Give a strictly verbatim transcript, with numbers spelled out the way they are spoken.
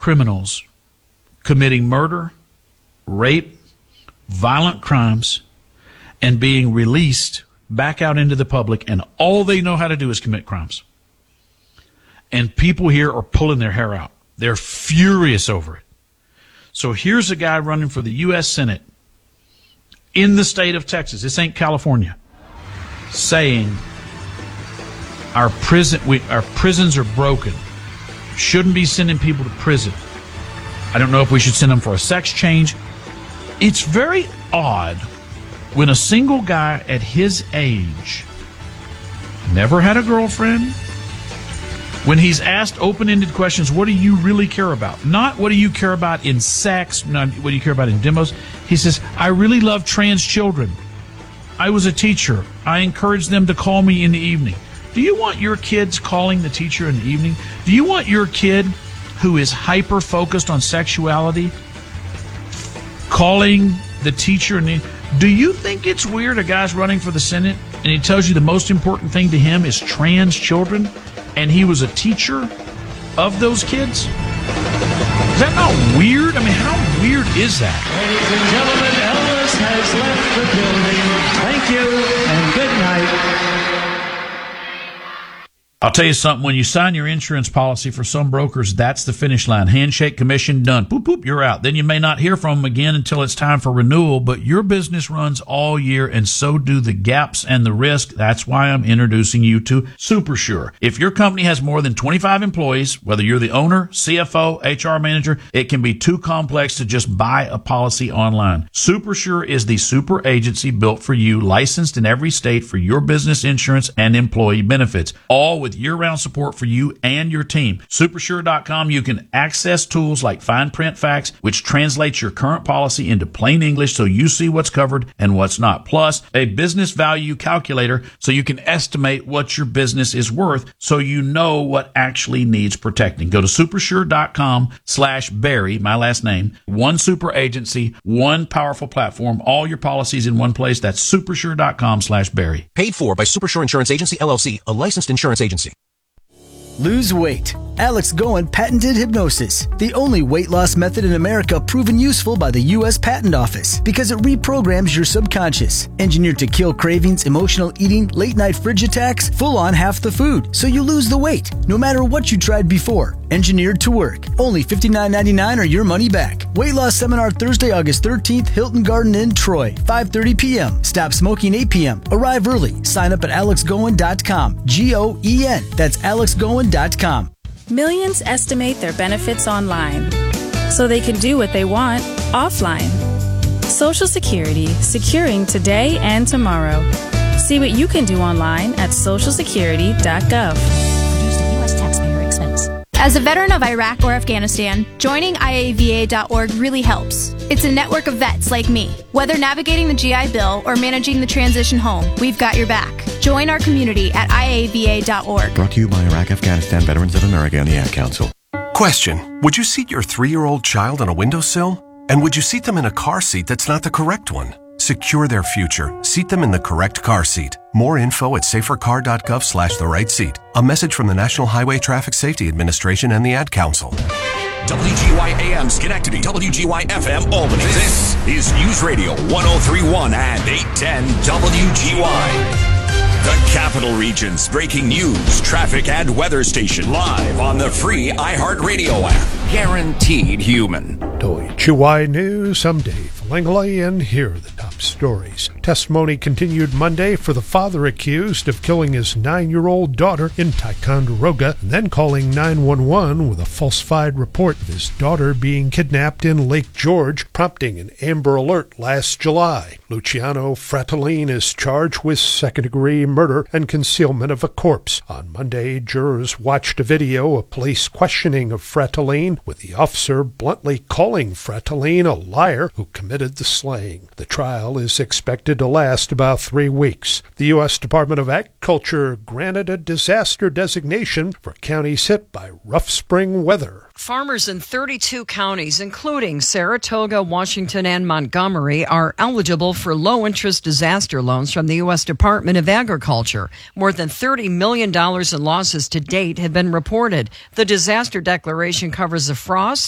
criminals committing murder, rape, violent crimes, and being released back out into the public, and all they know how to do is commit crimes. And people here are pulling their hair out. They're furious over it. So here's a guy running for the U S Senate in the state of Texas. This ain't California. Saying our prison, we, our prisons are broken. Shouldn't be sending people to prison. I don't know if we should send them for a sex change. It's very odd when a single guy at his age, never had a girlfriend, when he's asked open-ended questions, what do you really care about? Not what do you care about in sex, not what do you care about in demos. He says, I really love trans children. I was a teacher. I encouraged them to call me in the evening. Do you want your kids calling the teacher in the evening? Do you want your kid who is hyper-focused on sexuality calling the teacher in the... Do you think it's weird a guy's running for the Senate and he tells you the most important thing to him is trans children, and he was a teacher of those kids? Is that not weird? I mean, how weird is that? Ladies and gentlemen, Elvis has left the building. Thank you and good night. I'll tell you something, when you sign your insurance policy for some brokers, that's the finish line. Handshake, commission, done. Boop, boop, you're out. Then you may not hear from them again until it's time for renewal, but your business runs all year, and so do the gaps and the risk. That's why I'm introducing you to SuperSure. If your company has more than twenty-five employees, whether you're the owner, C F O, H R manager, it can be too complex to just buy a policy online. SuperSure is the super agency built for you, licensed in every state for your business insurance and employee benefits, all with year-round support for you and your team. Supersure dot com, you can access tools like fine print facts, which translates your current policy into plain English so you see what's covered and what's not. Plus, a business value calculator so you can estimate what your business is worth so you know what actually needs protecting. Go to supersure dot com slash Barry, my last name, one super agency, one powerful platform, all your policies in one place. That's supersure dot com slash Barry. Paid for by Supersure Insurance Agency, L L C, a licensed insurance agency. Lose weight. Alex Goen patented hypnosis, the only weight loss method in America proven useful by the U S Patent Office because it reprograms your subconscious. Engineered to kill cravings, emotional eating, late-night fridge attacks, full-on half the food, so you lose the weight, no matter what you tried before. Engineered to work. Only fifty-nine ninety-nine or your money back. Weight loss seminar Thursday, August thirteenth, Hilton Garden Inn, Troy, five thirty p.m. Stop smoking eight p.m. Arrive early. Sign up at alex goen dot com. G O E N. That's alex goen dot com. Millions estimate their benefits online so they can do what they want offline. Social Security, securing today and tomorrow. See what you can do online at social security dot gov. Produced at U S taxpayer expense. As a veteran of Iraq or Afghanistan, joining I A V A dot org really helps. It's a network of vets like me. Whether navigating the G I Bill or managing the transition home, we've got your back. Join our community at I A V A dot org. Brought to you by Iraq, Afghanistan, Veterans of America, and the Ad Council. Question. Would you seat your three-year-old child on a windowsill? And would you seat them in a car seat that's not the correct one? Secure their future. Seat them in the correct car seat. More info at safer car dot gov slash the right seat. A message from the National Highway Traffic Safety Administration and the Ad Council. W G Y A M Schenectady, W G Y F M Albany. This is News Radio one oh three point one and eight ten W G Y. The Capital Region's breaking news, traffic, and weather station live on the free iHeartRadio app. Guaranteed human. W G Y News, I'm Dave Langley, and here are the top stories. Testimony continued Monday for the father accused of killing his nine-year-old daughter in Ticonderoga, and then calling nine one one with a falsified report of his daughter being kidnapped in Lake George, prompting an Amber Alert last July. Luciano Fratellini is charged with second-degree murder and concealment of a corpse. On Monday, jurors watched a video of police questioning of Fratellini, with the officer bluntly calling Fratellini a liar who committed the slaying. The trial is expected to last about three weeks. The U S Department of Agriculture granted a disaster designation for counties hit by rough spring weather. Farmers in thirty-two counties, including Saratoga, Washington, and Montgomery, are eligible for low-interest disaster loans from the U S Department of Agriculture. More than thirty million dollars in losses to date have been reported. The disaster declaration covers the frost,